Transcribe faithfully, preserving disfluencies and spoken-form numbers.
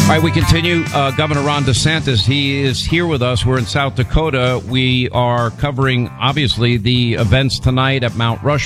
All right, we continue. Uh, Governor Ron DeSantis, he is here with us. We're in South Dakota. We are covering, obviously, the events tonight at Mount Rushmore.